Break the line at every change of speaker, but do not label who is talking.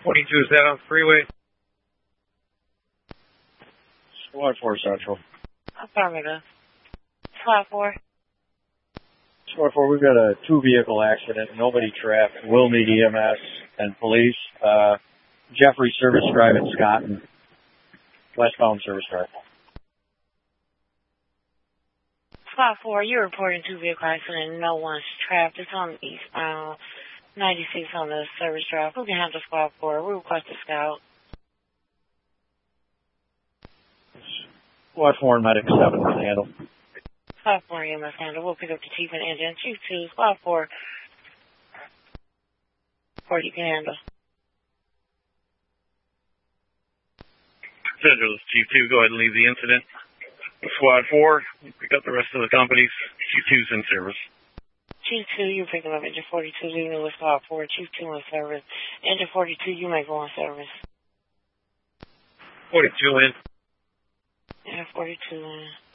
42, is that on the freeway?
Squad 4 Central.
Affirmative. Squad 4.
Squad 4, we've got a 2-vehicle accident. Nobody trapped. We'll need EMS and police. Jeffrey Service Drive in Scotton. Westbound Service Drive.
Squad 4, you're reporting 2-vehicle accident. No one's trapped. It's on eastbound 96 on the Service Drive. Who can handle Squad 4? We request a scout.
Squad 4 and Medic 7 can handle.
Squad 4 EMS handle. We'll pick up the chief and engine. Chief 2, Squad 4. You can handle.
Central, this is Chief 2. Go ahead and leave the incident. Squad 4, pick up the rest of the companies. Chief 2's in service.
Chief 2, you're picking up engine 42, leaving with Squad 4. Chief 2 in service. Engine 42, you may go in service.
42 in.
Engine 42 in.